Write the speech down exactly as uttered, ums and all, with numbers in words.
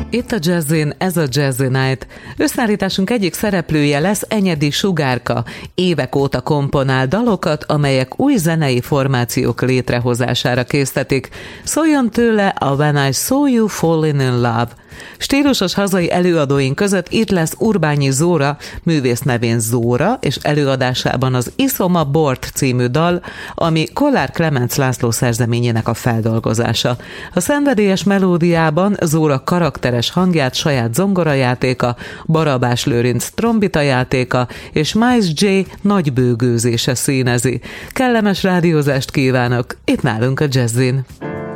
Itt a Jazzin, ez a Jazzy Night. Összeállításunk egyik szereplője lesz Enyedi Sugárka. Évek óta komponál dalokat, amelyek új zenei formációk létrehozására késztetik. Szóljon tőle a When I Saw You Falling in Love. Stílusos hazai előadóink között itt lesz Urbányi Zóra, művész nevén Zóra, és előadásában az Iszom a bort című dal, ami Kollár Klemenc László szerzeményének a feldolgozása. A szenvedélyes melódiában Zóra karakteres hangját saját zongorajátéka, Barabás Lőrinc trombitajátéka és Miles J. nagybőgőzése színezi. Kellemes rádiózást kívánok, itt nálunk a Jazzin.